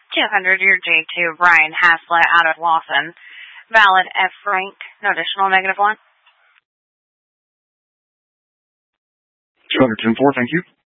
200, your J2, Brian Haslett out of Lawson. Valid F Frank, no additional -1. 210-4, thank you.